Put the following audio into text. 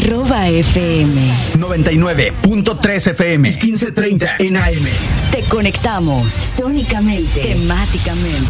@FM 99.3 FM y 1530 en AM. Te conectamos sónicamente, temáticamente.